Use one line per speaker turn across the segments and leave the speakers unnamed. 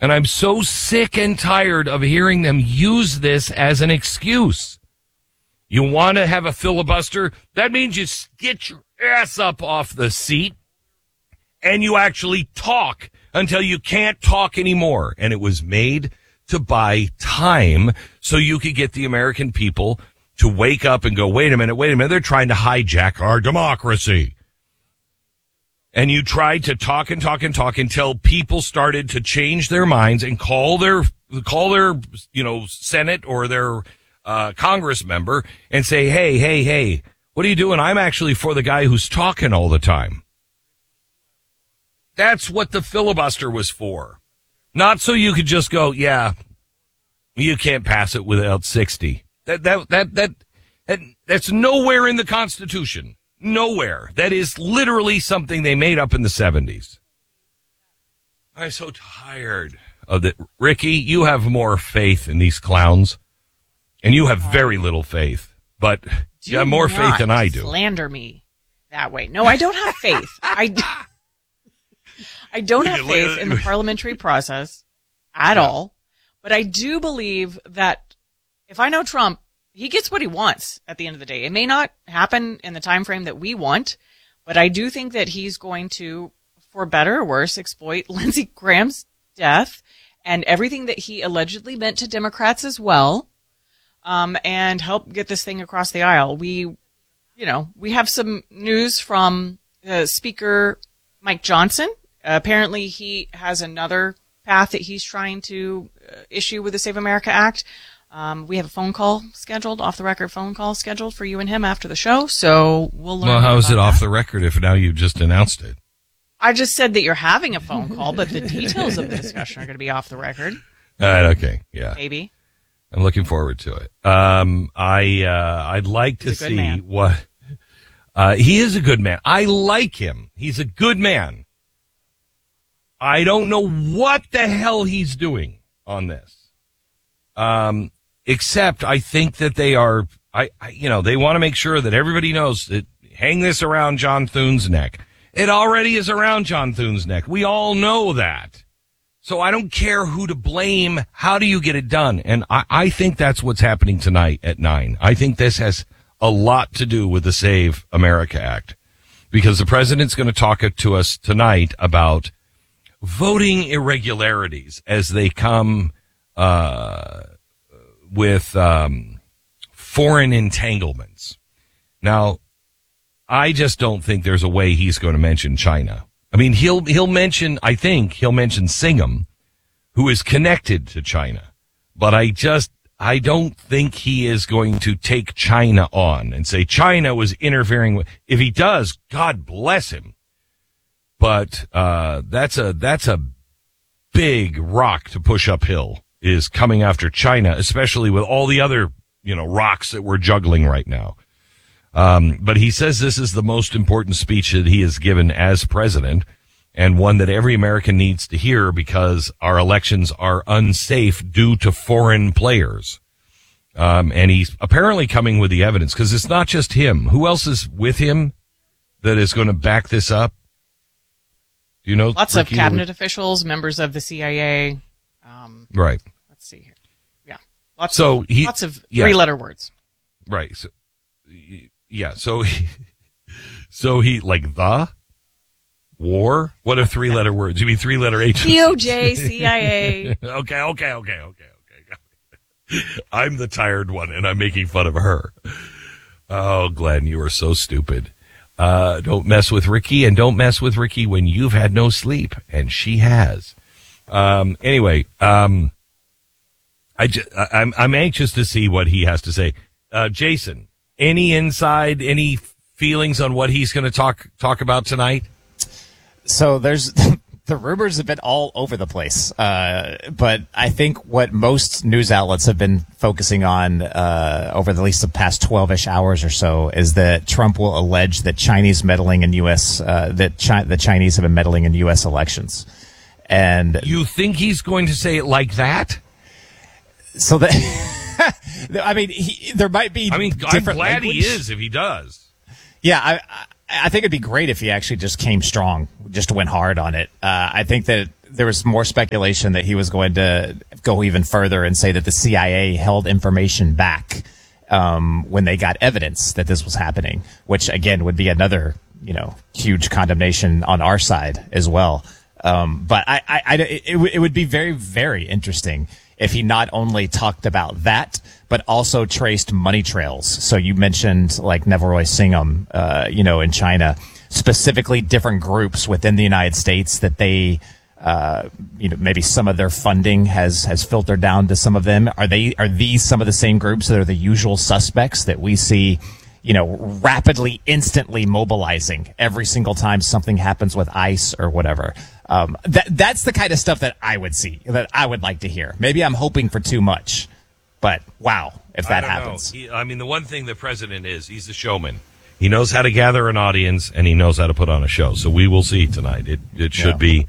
And I'm so sick and tired of hearing them use this as an excuse. You want to have a filibuster? That means you get your ass up off the seat and you actually talk until you can't talk anymore. And it was made to buy time so you could get the American people to wake up and go, wait a minute, they're trying to hijack our democracy. And you tried to talk and talk and talk until people started to change their minds and call their, Senate or their Congress member and say, hey, what are you doing? I'm actually for the guy who's talking all the time. That's what the filibuster was for. Not so you could just go, yeah, you can't pass it without 60. That's nowhere in the Constitution. Nowhere. That is literally something they made up in the 70s. I'm so tired of it. Ricky, you have more faith in these clowns, and you have very little faith, but you have more faith than I do.
Slander me that way. No, I don't have faith. I don't have faith in the parliamentary process at all, but I do believe that if I know Trump, he gets what he wants at the end of the day. It may not happen in the time frame that we want, but I do think that he's going to, for better or worse, exploit Lindsey Graham's death and everything that he allegedly meant to Democrats as well, and help get this thing across the aisle. We have some news from Speaker Mike Johnson. Apparently he has another path that he's trying to issue with the Save America Act. We have a phone call scheduled, off-the-record phone call scheduled for you and him after the show, so we'll learn. Well,
how is it off the record if now you've just announced it?
I just said that you're having a phone call, but the details of the discussion are going to be off the record.
Okay, yeah.
Maybe.
I'm looking forward to it. I'd like to see what... he is a good man. I like him. He's a good man. I don't know what the hell he's doing on this. Except I think that they are, they want to make sure that everybody knows that hang this around John Thune's neck. It already is around John Thune's neck. We all know that. So I don't care who to blame. How do you get it done? And I think that's what's happening tonight at 9. I think this has a lot to do with the Save America Act, because the president's going to talk to us tonight about voting irregularities as they come with foreign entanglements. Now, I just don't think there's a way he's going to mention China. I mean, he'll mention Singham, who is connected to China. But I don't think he is going to take China on and say China was interfering with. If he does, God bless him. But that's a big rock to push uphill, is coming after China, especially with all the other, rocks that we're juggling right now. But he says this is the most important speech that he has given as president, and one that every American needs to hear because our elections are unsafe due to foreign players. And he's apparently coming with the evidence, because it's not just him. Who else is with him that is going to back this up? Do you know?
Lots of cabinet officials, members of the CIA.
Right.
Let's see here. Yeah. Lots of three-letter words.
Right. So, yeah. So he like the war. What are three-letter words? You mean three-letter agencies?
DOJ, CIA.
Okay. I'm the tired one, and I'm making fun of her. Oh, Glenn, you are so stupid. Don't mess with Ricky, and don't mess with Ricky when you've had no sleep, and she has. Anyway, I'm anxious to see what he has to say. Jason, any feelings on what he's going to talk about tonight?
So there's the rumors have been all over the place, but I think what most news outlets have been focusing on over at least the past 12-ish hours or so is that Trump will allege that Chinese meddling in U.S. The Chinese have been meddling in U.S. elections. And
you think he's going to say it like that?
So that there might be.
I'm glad language. He is if he does.
Yeah, I think it'd be great if he actually just came strong, just went hard on it. I think that there was more speculation that he was going to go even further and say that the CIA held information back when they got evidence that this was happening, which again would be another, huge condemnation on our side as well. But it would be very, very interesting if he not only talked about that, but also traced money trails. So you mentioned like Nevaroy Singham, in China, specifically different groups within the United States that they, maybe some of their funding has filtered down to some of them. Are these some of the same groups that are the usual suspects that we see, rapidly, instantly mobilizing every single time something happens with ICE or whatever? That's the kind of stuff that I would see, that I would like to hear. Maybe I'm hoping for too much, but wow, if that happens.
The one thing the president he's a showman. He knows how to gather an audience and he knows how to put on a show. So we will see tonight. It should be,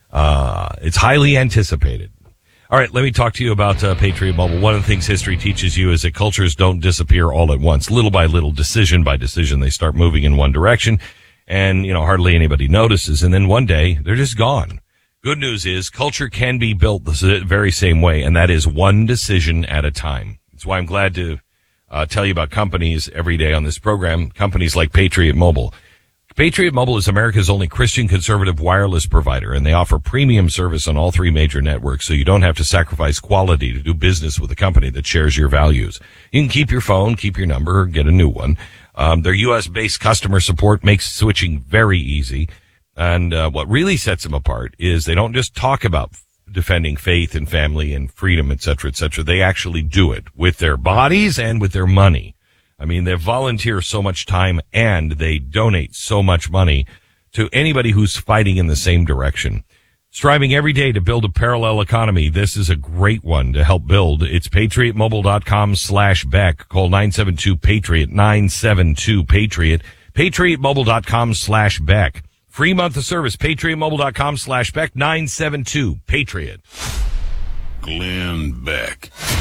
it's highly anticipated. All right, let me talk to you about Patriot Mobile. One of the things history teaches you is that cultures don't disappear all at once. Little by little, decision by decision, they start moving in one direction, and hardly anybody notices. And then one day, they're just gone. Good news is culture can be built the very same way, and that is one decision at a time. That's why I'm glad to tell you about companies every day on this program. Companies like Patriot Mobile. Patriot Mobile is America's only Christian conservative wireless provider, and they offer premium service on all three major networks, so you don't have to sacrifice quality to do business with a company that shares your values. You can keep your phone, keep your number, or get a new one. Their U.S.-based customer support makes switching very easy, and what really sets them apart is they don't just talk about defending faith and family and freedom, et cetera, et cetera. They actually do it with their bodies and with their money. They volunteer so much time and they donate so much money to anybody who's fighting in the same direction. Striving every day to build a parallel economy. This is a great one to help build. It's patriotmobile.com/Beck. Call 972-PATRIOT, 972-PATRIOT, patriotmobile.com/Beck. Free month of service, patriotmobile.com/Beck, 972-PATRIOT.
Glenn Beck.